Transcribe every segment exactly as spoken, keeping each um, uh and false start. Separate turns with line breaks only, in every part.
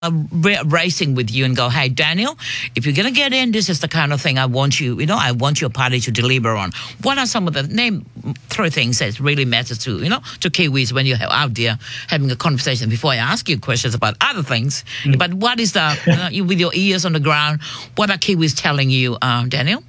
racing with you and go, hey, Daniel, if you're going to get in, this is the kind of thing I want you, you know, I want your party to deliver on. What are some of the, name three things that really matters to, you know, to Kiwis when you're out there having a conversation before I ask you questions about other things. Mm. But what is the, uh, you, with your ears on the ground, what are Kiwis telling you, um, Daniel?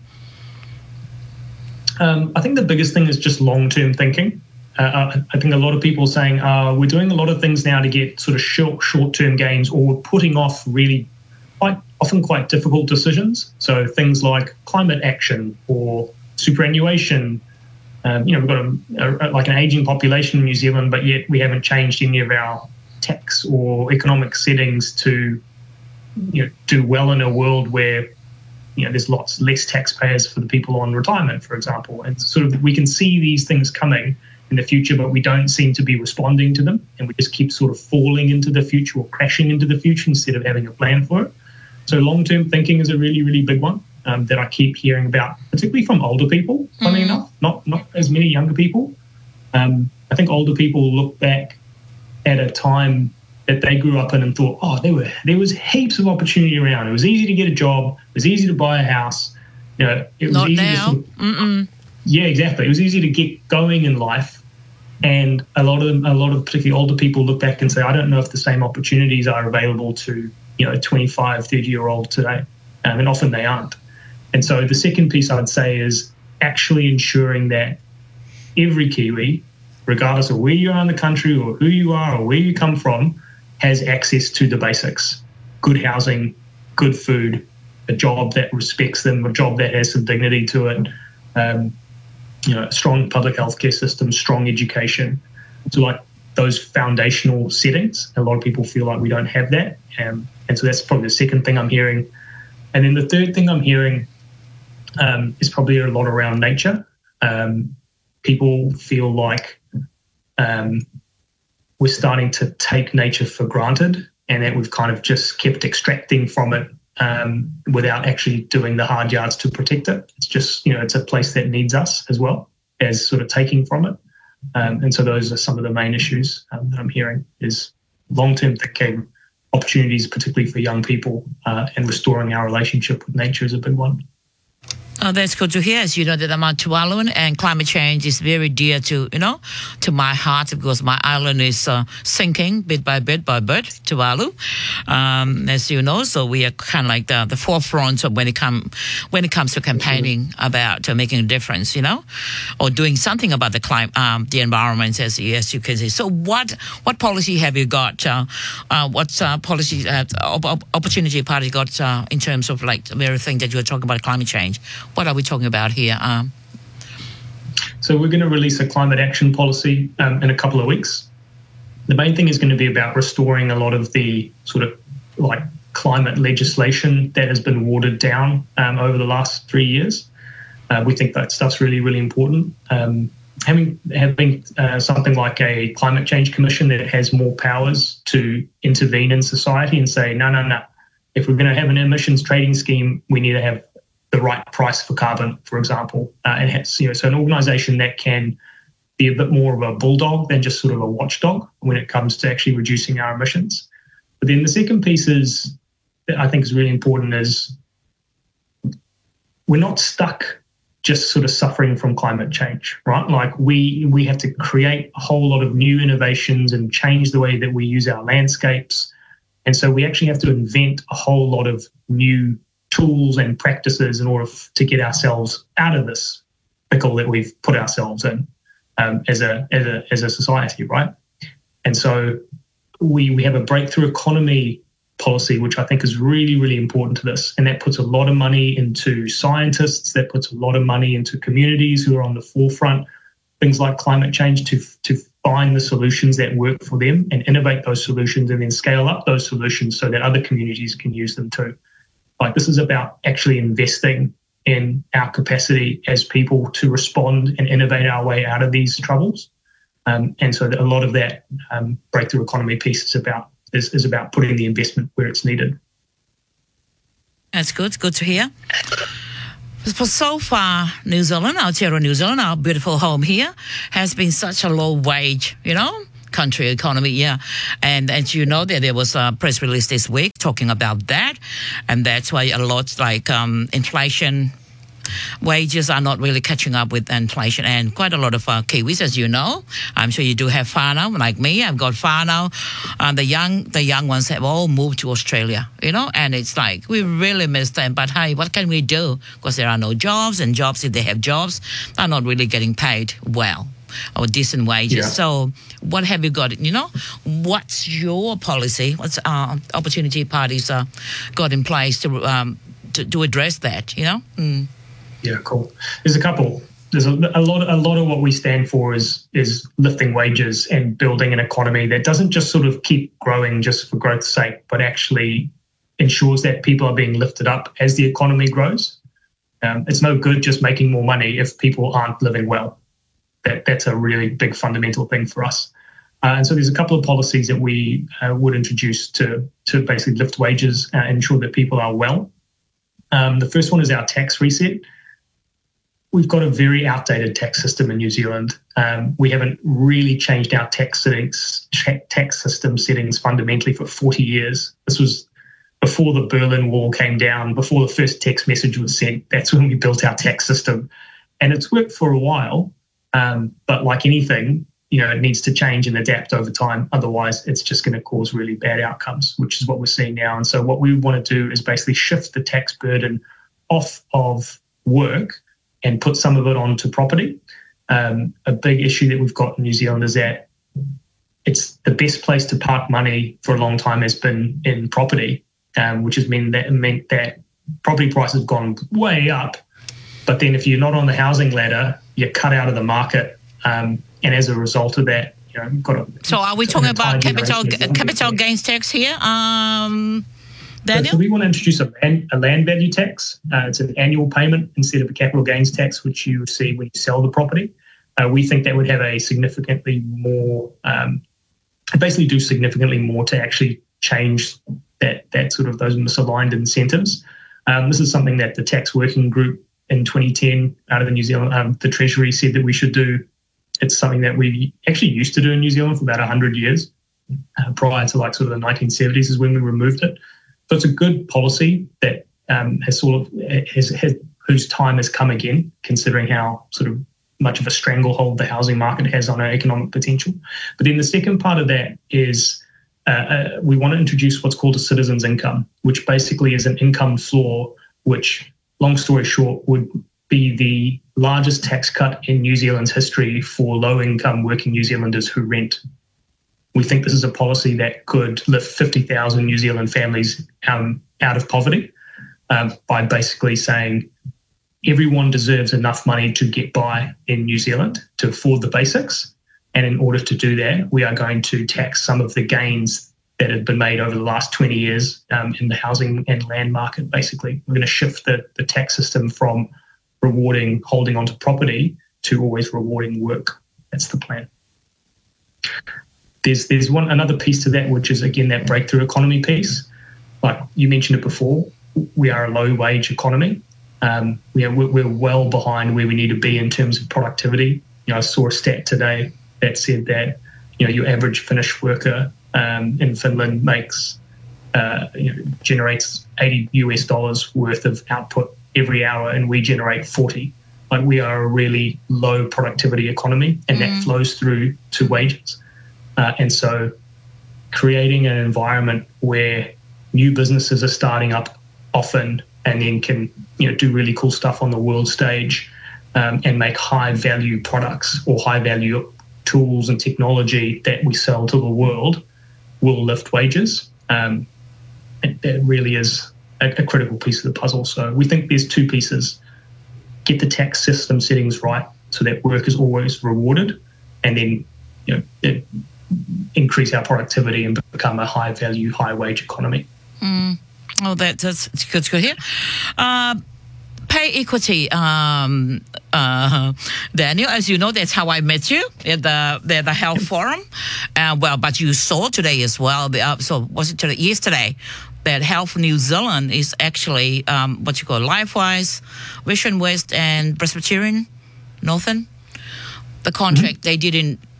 Um, I think the biggest thing is just long-term thinking. Uh, I think a lot of people are saying uh, we're doing a lot of things now to get sort of short, short-term gains, or we're putting off really quite often quite difficult decisions. So things like climate action or superannuation. Um, you know, we've got a, a, like an aging population in New Zealand, but yet we haven't changed any of our tax or economic settings to, you know, do well in a world where, you know, there's lots less taxpayers for the people on retirement, for example. And sort of we can see these things coming in the future, but we don't seem to be responding to them, and we just keep sort of falling into the future or crashing into the future instead of having a plan for it. So long-term thinking is a really, really big one um, that I keep hearing about, particularly from older people, funny mm. enough, not not as many younger people. Um, I think older people look back at a time that they grew up in and thought, oh, there were there was heaps of opportunity around. It was easy to get a job. It was easy to buy a house. You know, it was
not
easy
now.
to sort of, yeah, exactly. It was easy to get going in life. And a lot of them, a lot of particularly older people look back and say, I don't know if the same opportunities are available to, you know, twenty-five, thirty-year-old today. Um, and often they aren't. And so the second piece I'd say is actually ensuring that every Kiwi, regardless of where you are in the country or who you are or where you come from, has access to the basics. Good housing, good food, a job that respects them, a job that has some dignity to it, um, you know, strong public healthcare system, strong education. So like those foundational settings, a lot of people feel like we don't have that. Um, and so that's probably the second thing I'm hearing. And then the third thing I'm hearing um, is probably a lot around nature. Um, people feel like um, we're starting to take nature for granted, and that we've kind of just kept extracting from it Um, without actually doing the hard yards to protect it. It's just, you know, it's a place that needs us as well as sort of taking from it. Um, and so those are some of the main issues um, that I'm hearing is long-term thinking, opportunities, particularly for young people, uh, and restoring our relationship with nature is a big one.
Oh, that's good to hear. As you know, that I'm on Tuvalu, and climate change is very dear to, you know, to my heart, because my island is uh, sinking bit by bit by bit, Tuvalu, um, as you know. So we are kind of like the, the forefront of when it come when it comes to campaigning about uh, making a difference, you know, or doing something about the climate, um, the environment, as as you can see. So what what policy have you got? Uh, uh, what uh, policy uh, op- opportunity party got uh, in terms of like the very thing that you were talking about, climate change? What are we talking about here? Um,
so we're going to release a climate action policy um, in a couple of weeks. The main thing is going to be about restoring a lot of the sort of like climate legislation that has been watered down um, over the last three years. Uh, we think that stuff's really, really important. Um, having having uh, something like a climate change commission that has more powers to intervene in society and say, no, no, no. If we're going to have an emissions trading scheme, we need to have the right price for carbon, for example, uh, and has, you know, so an organisation that can be a bit more of a bulldog than just sort of a watchdog when it comes to actually reducing our emissions. But then the second piece is that I think is really important is we're not stuck just sort of suffering from climate change, right? Like we we have to create a whole lot of new innovations and change the way that we use our landscapes, and so we actually have to invent a whole lot of new tools and practices in order f- to get ourselves out of this pickle that we've put ourselves in um, as a as a as a society, right? And so we we have a breakthrough economy policy, which I think is really, really important to this, and that puts a lot of money into scientists, that puts a lot of money into communities who are on the forefront, things like climate change, to to find the solutions that work for them and innovate those solutions and then scale up those solutions so that other communities can use them too. Like this is about actually investing in our capacity as people to respond and innovate our way out of these troubles. Um, and so a lot of that um, breakthrough economy piece is about is, is about putting the investment where it's needed.
That's good. Good to hear. For so far, New Zealand, Aotearoa New Zealand, our beautiful home here, has been such a low wage, you know, country economy, yeah. And as you know, there, there was a press release this week talking about that. And that's why a lot like um, inflation, wages are not really catching up with inflation. And quite a lot of uh, Kiwis, as you know, I'm sure you do have whānau, like me. I've got whānau. Uh, the young the young ones have all moved to Australia, you know, and it's like, we really miss them. But hey, what can we do? Because there are no jobs, and jobs, if they have jobs, are not really getting paid well or decent wages.
Yeah.
So what have you got, you know? What's your policy? What's uh, opportunity parties uh, got in place to, um, to to address that, you know? Mm.
Yeah, cool. There's a couple. There's a, a lot. A lot of what we stand for is is lifting wages and building an economy that doesn't just sort of keep growing just for growth's sake, but actually ensures that people are being lifted up as the economy grows. Um, it's no good just making more money if people aren't living well. That that's a really big fundamental thing for us. Uh, and so there's a couple of policies that we uh, would introduce to to basically lift wages uh, and ensure that people are well. Um, the first one is our tax reset. We've got a very outdated tax system in New Zealand. Um, we haven't really changed our tax settings, tax system settings fundamentally for forty years. This was before the Berlin Wall came down, before the first text message was sent. That's when we built our tax system. And it's worked for a while, um, but like anything, you know, it needs to change and adapt over time. Otherwise, it's just going to cause really bad outcomes, which is what we're seeing now. And so what we want to do is basically shift the tax burden off of work and put some of it onto property. Um, a big issue that we've got in New Zealand is that it's the best place to park money for a long time has been in property, um, which has meant that, meant that property prices have gone way up. But then if you're not on the housing ladder, you're cut out of the market. Um, and as a result of that, you know, you've got a...
So are we talking about capital capital gains tax here, um, Daniel?
So we want to introduce a land, a land value tax. Uh, it's an annual payment instead of a capital gains tax, which you receive when you sell the property. Uh, we think that would have a significantly more, um, basically do significantly more to actually change that that sort of those misaligned incentives. Um, this is something that the tax working group in twenty ten out of the New Zealand, um, the Treasury said that we should do. It's something that we actually used to do in New Zealand for about one hundred years. Uh, prior to like sort of the nineteen seventies is when we removed it. So it's a good policy that um, has sort of has, has whose time has come again, considering how sort of much of a stranglehold the housing market has on our economic potential. But then the second part of that is uh, uh, we want to introduce what's called a citizen's income, which basically is an income floor, which, long story short, would be the largest tax cut in New Zealand's history for low-income working New Zealanders who rent. We think this is a policy that could lift fifty thousand New Zealand families um, out of poverty um, by basically saying everyone deserves enough money to get by in New Zealand to afford the basics. And in order to do that, we are going to tax some of the gains that have been made over the last twenty years um, in the housing and land market, basically. We're going to shift the, the tax system from rewarding holding onto property to always rewarding work. That's the plan. There's there's one another piece to that, which is, again, that breakthrough economy piece. Like you mentioned it before, we are a low-wage economy. Um, we are, we're well behind where we need to be in terms of productivity. You know, I saw a stat today that said that, you know, your average Finnish worker um, in Finland makes, uh, you know, generates eighty U S dollars worth of output every hour, and we generate forty. Like, we are a really low productivity economy, and mm. that flows through to wages. Uh, and so creating an environment where new businesses are starting up often and then can, you know, do really cool stuff on the world stage um, and make high value products or high value tools and technology that we sell to the world will lift wages. Um, it, that really is a, a critical piece of the puzzle. So we think there's two pieces. Get the tax system settings right so that work is always rewarded, and then, you know, it, increase our productivity and become a high value, high wage economy.
Mm. Oh, that, that's good to hear. Uh, pay equity, um, uh, Daniel, as you know, that's how I met you at the the, the health forum. Uh, well, but you saw today as well. Uh, so was it today? Yesterday, that Health New Zealand is actually um, what you call LifeWise, Vision West, and Presbyterian Northern. The contract mm-hmm. they did in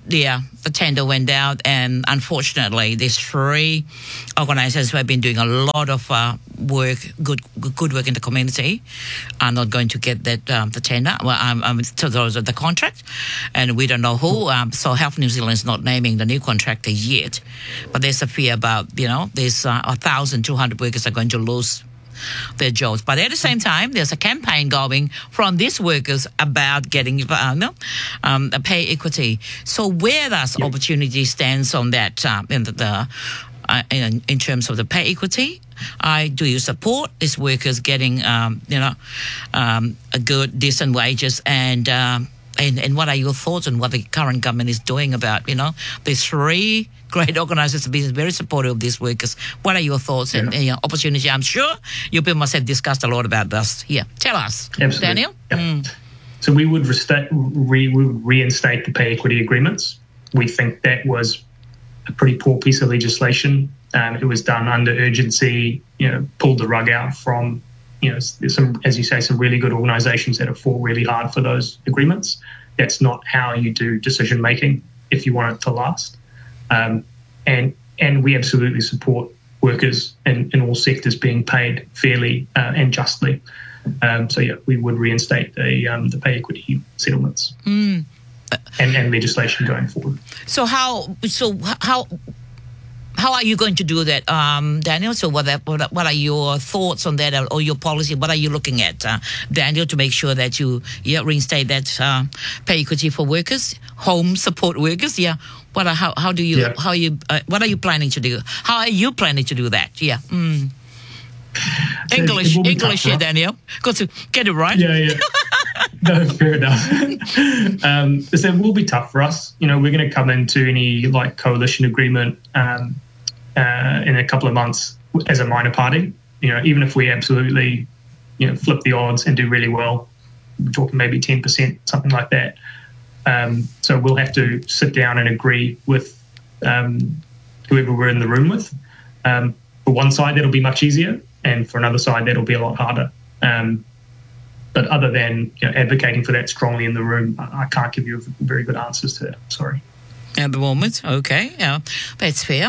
yeah, the tender went out, and unfortunately, these three organizations who have been doing a lot of uh, work, good good work in the community, are not going to get that um, the tender. Well, um, um, so those are the contract, and we don't know who. Um, so Health New Zealand is not naming the new contractor yet, but there's a fear about, you know, there's uh, one thousand two hundred workers are going to lose their jobs. But at the same time, there's a campaign going from these workers about getting uh, no, um, a pay equity. So where does yep. opportunity stands on that uh, in the, the uh, in, in terms of the pay equity? I do you support these workers getting um, you know um, a good decent wages, and um, and and what are your thoughts on what the current government is doing about, you know, these three great organizations being very supportive of these workers? What are your thoughts yeah. and, and you know, opportunity? I'm sure you people must have discussed a lot about this here. Tell us,
Absolutely.
Daniel.
Yeah.
Mm.
So we would, restate, re, we would reinstate the pay equity agreements. We think that was a pretty poor piece of legislation. Um, it was done under urgency, you know, pulled the rug out from, you know, there's some, as you say, some really good organizations that have fought really hard for those agreements. That's not how you do decision making if you want it to last. Um, and and we absolutely support workers in, in all sectors being paid fairly uh, and justly. Um, so yeah, we would reinstate the um, the pay equity settlements
mm.
and, and legislation going forward.
So how so how how are you going to do that, um, Daniel? So what are, what are your thoughts on that, or your policy? What are you looking at, uh, Daniel, to make sure that you yeah reinstate that uh, pay equity for workers, home support workers? Yeah. What are, how how do you
yeah.
how you uh, what are you planning to do? How are you planning to do that? Yeah. Mm.
So
English, English here, Daniel. Got to get it right.
Yeah, yeah. No, fair enough. um, so it will be tough for us. You know, we're going to come into any like coalition agreement um, uh, in a couple of months as a minor party. You know, even if we absolutely, you know, flip the odds and do really well, we're talking maybe ten percent, something like that. Um, so we'll have to sit down and agree with um, whoever we're in the room with. Um, for one side, that'll be much easier, and for another side, that'll be a lot harder. Um, but other than, you know, advocating for that strongly in the room, I, I can't give you very good answers to that. Sorry.
At the moment, okay, yeah, that's fair.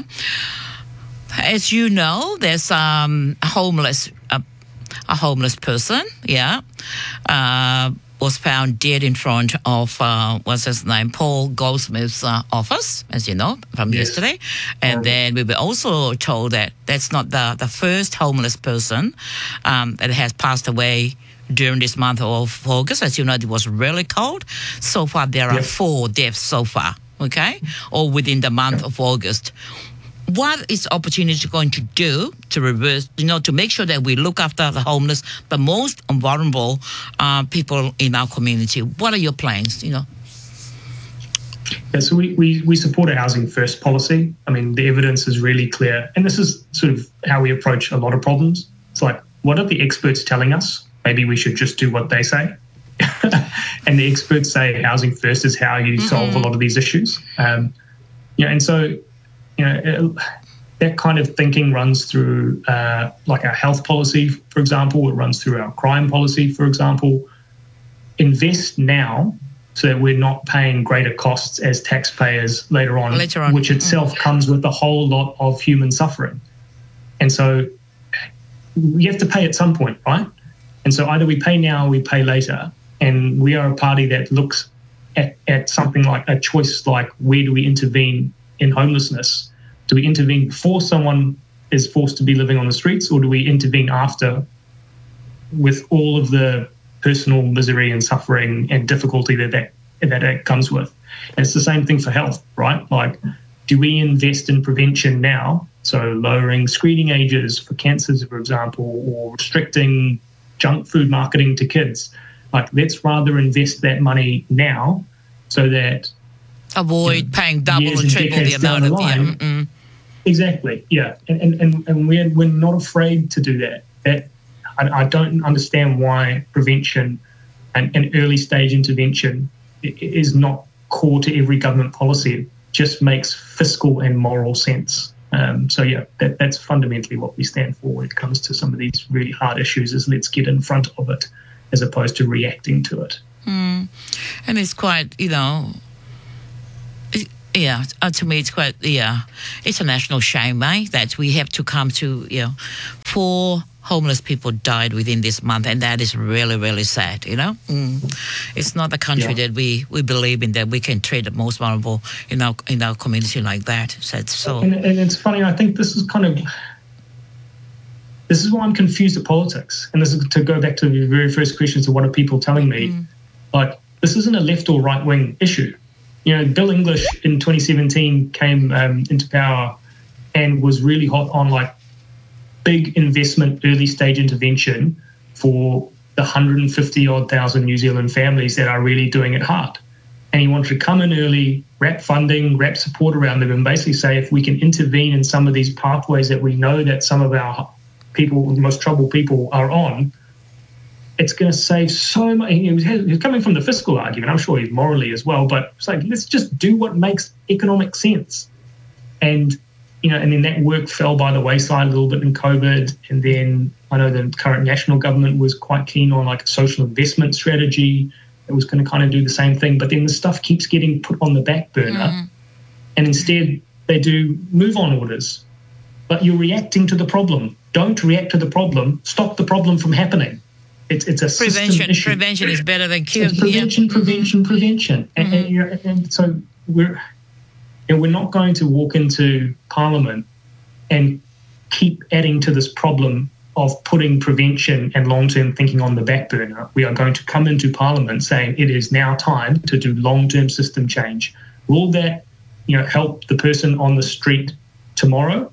As you know, there's um, a homeless, uh, a homeless person, yeah. Uh, was found dead in front of, uh, what's his name, Paul Goldsmith's uh, office, as you know, from yes. yesterday. And um, then we were also told that that's not the, the first homeless person um, that has passed away during this month of August. As you know, it was really cold. So far, there are yes. four deaths so far, okay, or within the month okay. of August. What is opportunity going to do to reverse, you know, to make sure that we look after the homeless, the most vulnerable uh, people in our community? What are your plans, you know?
Yeah, so we, we, we support a housing first policy. I mean, the evidence is really clear. And this is sort of how we approach a lot of problems. It's like, what are the experts telling us? Maybe we should just do what they say. And the experts say housing first is how you mm-hmm. solve a lot of these issues. Um, you know, and so... You know, it, that kind of thinking runs through uh, like our health policy, for example. It runs through our crime policy, for example. Invest now so that we're not paying greater costs as taxpayers later on,
later on.
which itself mm. comes with a whole lot of human suffering. And so we have to pay at some point, right? And so either we pay now or we pay later. And we are a party that looks at, at something like a choice like, where do we intervene in homelessness? Do we intervene before someone is forced to be living on the streets, or do we intervene after with all of the personal misery and suffering and difficulty that that, that, that comes with? And it's the same thing for health, right? Like, do we invest in prevention now? So lowering screening ages for cancers, for example, or restricting junk food marketing to kids. Like, let's rather invest that money now so that
avoid you know, paying double and triple the amount of yeah. Mm-mm.
Exactly, yeah, and and and, and we're we're not afraid to do that. That I, I don't understand why prevention and, and early stage intervention is not core to every government policy. It just makes fiscal and moral sense. Um, so yeah, that, that's fundamentally what we stand for when it comes to some of these really hard issues. Is let's get in front of it as opposed to reacting to it.
Mm. And it's quite, you know. Yeah, uh, to me, it's quite, yeah, it's a national shame, eh, that we have to come to, you know, four homeless people died within this month, and that is really, really sad, you know? Mm. It's not a country
Yeah.
that we, we believe in, that we can treat the most vulnerable in our, in our community like that. So, it's so
And, and it's funny, I think this is kind of, this is why I'm confused at politics. And this is to go back to the very first question, to what are people telling me?
Mm.
Like, this isn't a left or right wing issue. You know, Bill English in twenty seventeen came um, into power and was really hot on like big investment, early stage intervention for the one hundred fifty odd thousand New Zealand families that are really doing it hard. And he wanted to come in early, wrap funding, wrap support around them, and basically say, if we can intervene in some of these pathways that we know that some of our people, the most troubled people, are on, it's going to save so much. He was, he was coming from the fiscal argument. I'm sure he's morally as well, but it's like, let's just do what makes economic sense. And, you know, and then that work fell by the wayside a little bit in COVID. And then I know the current national government was quite keen on like a social investment strategy that was going to kind of do the same thing. But then the stuff keeps getting put on the back burner. Mm. And instead they do move on orders. But you're reacting to the problem. Don't react to the problem. Stop the problem from happening. It's it's a
prevention.
System issue.
Prevention is better than cure.
It's prevention,
yeah.
prevention, prevention.
Mm-hmm.
And, and, you know, and so we're and we're not going to walk into Parliament and keep adding to this problem of putting prevention and long-term thinking on the back burner. We are going to come into Parliament saying it is now time to do long-term system change. Will that, you know, help the person on the street tomorrow?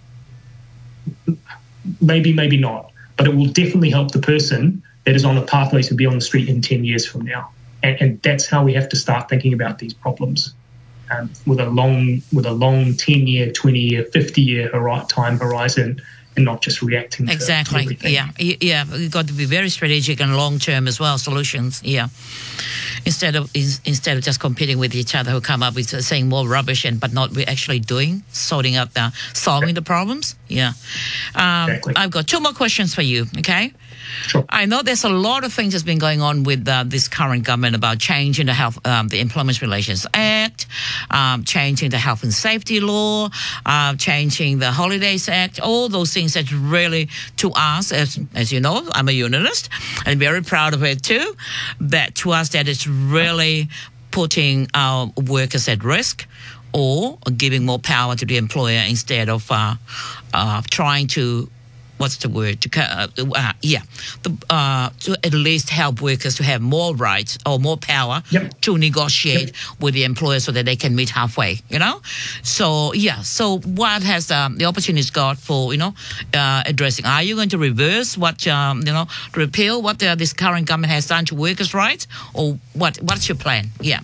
Maybe, maybe not. But it will definitely help the person that is on a pathway to be on the street in ten years from now. And, and that's how we have to start thinking about these problems, um, with a long, with a long ten-year, twenty-year, fifty-year time horizon, and not just reacting to
exactly.
everything.
Yeah, yeah. We've got to be very strategic and long-term as well. Solutions. Yeah. Instead of is, instead of just competing with each other, who come up with uh, saying more rubbish and but not actually doing, sorting out the solving the problems. Yeah. Um,
Exactly.
I've got two more questions for you. Okay.
Sure.
I know there's a lot of things that's been going on with uh, this current government about changing the health, um, the Employment Relations Act, um, changing the Health and Safety Law, uh, changing the Holidays Act, all those things that really, to us, as as you know, I'm a unionist and very proud of it too, that to us that is really putting our workers at risk or giving more power to the employer instead of uh, uh, trying to What's the word? To uh, uh, yeah, the, uh, to at least help workers to have more rights or more power
yep.
to negotiate
yep.
with the employer so that they can meet halfway. You know, so yeah. So what has um, the opportunities got for you know uh, addressing? Are you going to reverse what um, you know repeal what the, this current government has done to workers' rights, or what? What's your plan? Yeah.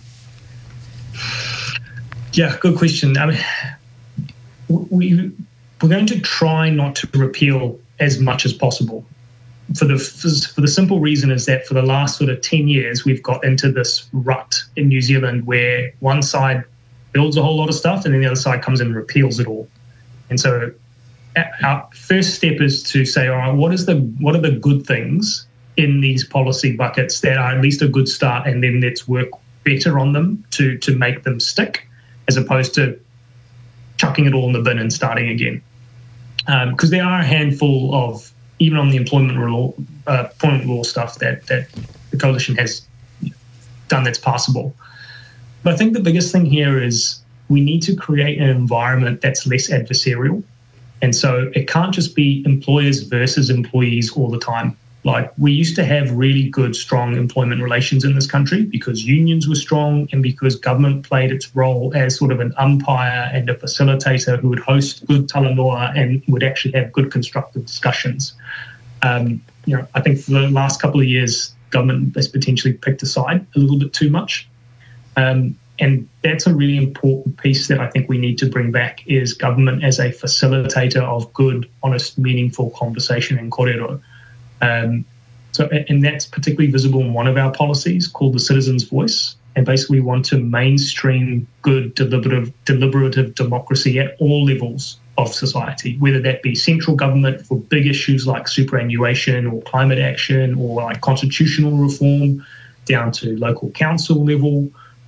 Yeah, good question. I mean, we we're going to try not to repeal as much as possible, for the for the simple reason is that for the last sort of ten years we've got into this rut in New Zealand where one side builds a whole lot of stuff and then the other side comes in and repeals it all. And so our first step is to say, all right, what is the what are the good things in these policy buckets that are at least a good start, and then let's work better on them to to make them stick, as opposed to chucking it all in the bin and starting again. Because um, there are a handful of, even on the employment law, uh, employment law stuff that, that the coalition has done that's passable. But I think the biggest thing here is we need to create an environment that's less adversarial. And so it can't just be employers versus employees all the time. Like, we used to have really good, strong employment relations in this country because unions were strong and because government played its role as sort of an umpire and a facilitator who would host good talanoa and would actually have good constructive discussions. Um, you know, I think for the last couple of years, government has potentially picked a side a little bit too much. Um, and that's a really important piece that I think we need to bring back, is government as a facilitator of good, honest, meaningful conversation and kōrero. Um, so, and that's particularly visible in one of our policies called the Citizens' Voice. And basically we want to mainstream good deliberative, deliberative democracy at all levels of society, whether that be central government for big issues like superannuation or climate action or like constitutional reform, down to local council level,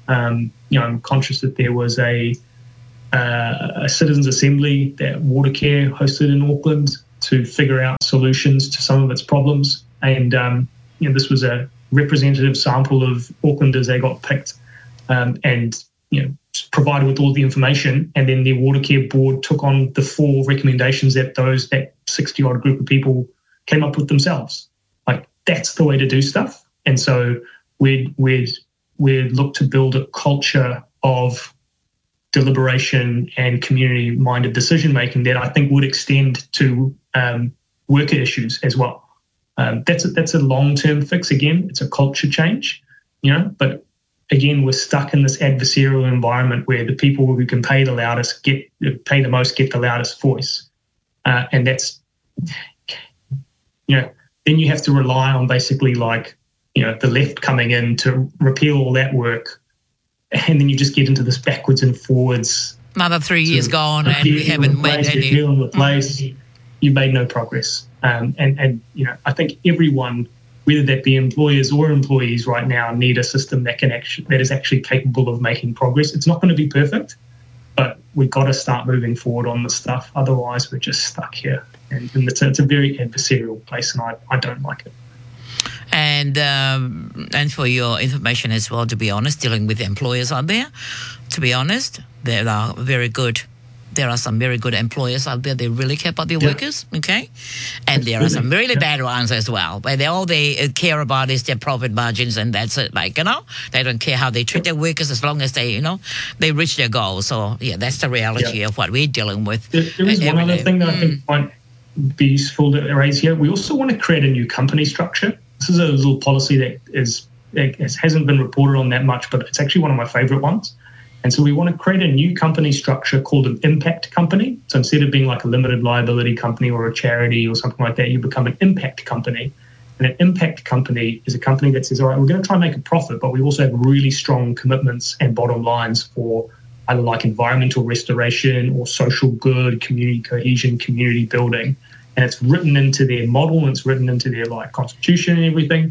Um, you know, I'm conscious that there was a, uh, a citizens' assembly that Watercare hosted in Auckland to figure out solutions to some of its problems. And, um, you know, this was a representative sample of Aucklanders. They got picked um, and, you know, provided with all the information. And then the Watercare board took on the four recommendations that those, that sixty-odd group of people came up with themselves. Like, that's the way to do stuff. And so we'd, we'd, we'd look to build a culture of deliberation and community-minded decision-making that I think would extend to um, worker issues as well. Um, that's a, that's a long-term fix. Again, it's a culture change, you know. But again, we're stuck in this adversarial environment where the people who can pay the loudest get pay the most get the loudest voice, uh, and that's, you know, then you have to rely on basically like, you know, the left coming in to repeal all that work, and then you just get into this backwards and forwards.
Another three years gone, and we haven't made any.
Repeal and replace. Mm-hmm. You made no progress. Um, and, and, you know, I think everyone, whether that be employers or employees right now, need a system that can actually, that is actually capable of making progress. It's not going to be perfect, but we've got to start moving forward on this stuff. Otherwise, we're just stuck here. And, and it's, a, it's a very adversarial place, and I, I don't like it.
And um, and for your information as well, to be honest, dealing with employers out there, to be honest, there are very good. There are some very good employers out there. They really care about their yeah. workers, okay? And there are some really yeah. bad ones as well. Where they all they care about is their profit margins, and that's it. Like, you know, they don't care how they treat their workers as long as they, you know, they reach their goals. So, yeah, that's the reality yeah. of what we're dealing with. There,
there is one other day. thing that mm. I think might be useful to raise here. We also want to create a new company structure. This is a little policy that is it hasn't been reported on that much, but it's actually one of my favorite ones. And so we want to create a new company structure called an impact company. So instead of being like a limited liability company or a charity or something like that, you become an impact company. And an impact company is a company that says, all right, we're going to try and make a profit, but we also have really strong commitments and bottom lines for either like environmental restoration or social good, community cohesion, community building. And it's written into their model, and it's written into their like constitution and everything.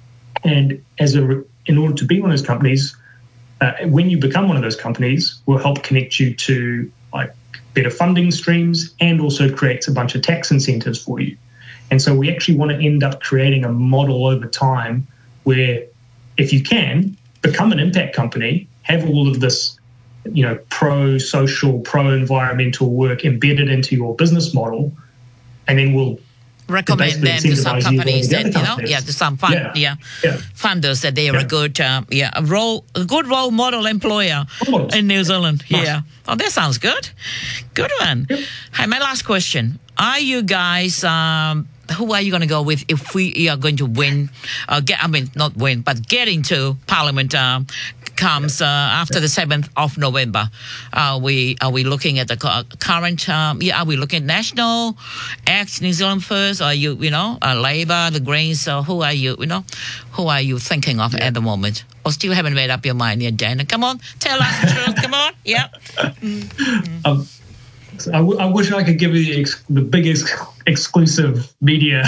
And as a, in order to be one of those companies, Uh, when you become one of those companies, we'll help connect you to like better funding streams, and also creates a bunch of tax incentives for you. And so we actually want to end up creating a model over time where, if you can, become an impact company, have all of this, you know, pro-social, pro-environmental work embedded into your business model, and then we'll
recommend them to some companies that, you know, yeah, to some fund, yeah, yeah. yeah. funders that they are yeah. a good, uh, yeah, a role, a good role model employer oh, in New Zealand. Nice. Yeah. Oh, that sounds good. Good one. Yep. Hey, my last question. Are you guys, um, who are you going to go with if we are going to win, uh, get, I mean, not win, but get into Parliament, um, comes uh, after the seventh of November? Are we are we looking at the current? Um, yeah, are we looking at National, Act, New Zealand First? Or are you you know uh, Labour, the Greens? So who are you you know who are you thinking of yeah. at the moment? Or still haven't made up your mind yet, Dana? Come on, tell us the truth. Come on, yeah. Mm-hmm.
Um, I, w- I wish I could give you the, ex- the biggest exclusive media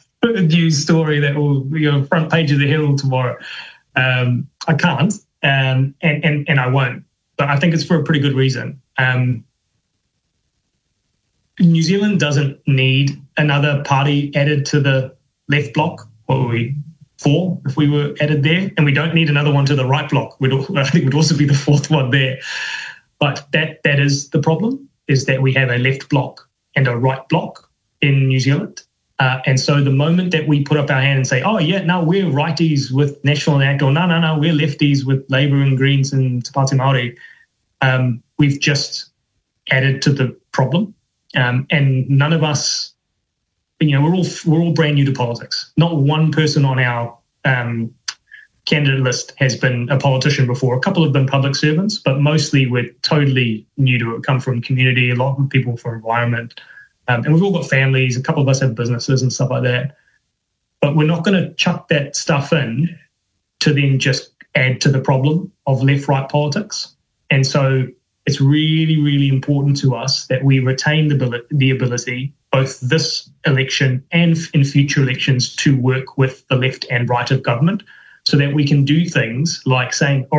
news story that will be on front page of the Herald tomorrow. Um, I can't. Um, and, and, and I won't, but I think it's for a pretty good reason. Um, New Zealand doesn't need another party added to the left bloc. What were we, four if we were added there? And we don't need another one to the right bloc. We'd, I think would also be the fourth one there. But that that is the problem, is that we have a left bloc and a right bloc in New Zealand. Uh, and so the moment that we put up our hand and say, oh, yeah, no, we're righties with National Act, or no, no, no, we're lefties with Labour and Greens and Te Pāti Māori, um, we've just added to the problem. Um, and none of us, you know, we're all we're all brand new to politics. Not one person on our um, candidate list has been a politician before. A couple have been public servants, but mostly we're totally new to it. Come from community, a lot of people from environment. Um, and we've all got families, a couple of us have businesses and stuff like that. But we're not going to chuck that stuff in to then just add to the problem of left-right politics. And so it's really, really important to us that we retain the ability, the ability, both this election and in future elections, to work with the left and right of government, so that we can do things like saying, all right,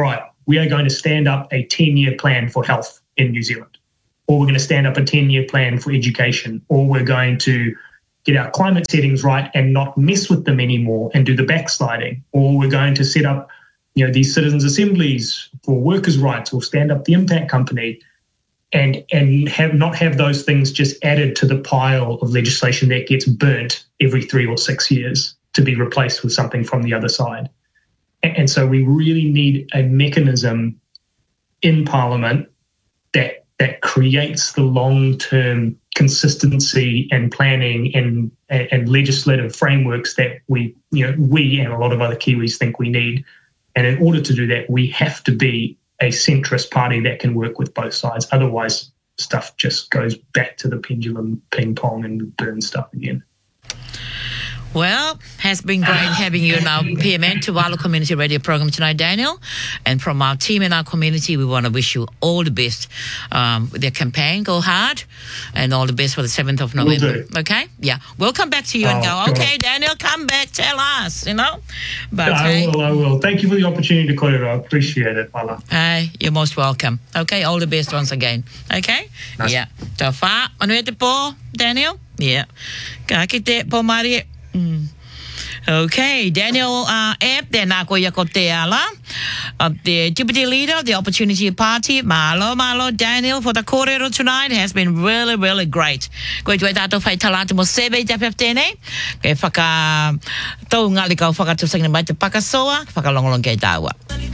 we are going to stand up a ten-year plan for health in New Zealand, or we're going to stand up a ten-year plan for education, or we're going to get our climate settings right and not mess with them anymore and do the backsliding, or we're going to set up, you know, these citizens' assemblies for workers' rights, or stand up the impact company, and and have not have those things just added to the pile of legislation that gets burnt every three or six years to be replaced with something from the other side. And, and so we really need a mechanism in Parliament that that creates the long-term consistency and planning and, and, and legislative frameworks that we, you know, we and a lot of other Kiwis think we need. And in order to do that, we have to be a centrist party that can work with both sides. Otherwise, stuff just goes back to the pendulum ping pong and burn stuff again.
Well, has been great having you in our P M N Tuvalu Community Radio program tonight, Daniel. And from our team in our community, we want to wish you all the best um, with your campaign. Go hard, and all the best for the seventh of November. Okay? Yeah. We'll come back to you oh, and go, okay, God. Daniel, come back, tell us, you know. But
I hey, will, I will. Thank you for the opportunity to call it. I appreciate it, Mala.
Hey, you're most welcome. Okay, all the best once again. Okay? Nice. Yeah. Tā whā, manuete po, Daniel? Yeah. Ka kite po Marie. Mm. Okay, Daniel uh, Ep, tēnā ko ia ko te ala, of the Deputy Leader of the Opportunity Party. Malo, malo, Daniel, for the kōrero tonight has been really, really great. Koe tue tātou whai talata mo sebe te whiawtene, kei whaka tau ngāli kau whakatusinga mai te pakasoa, whakalongolong kei tāua.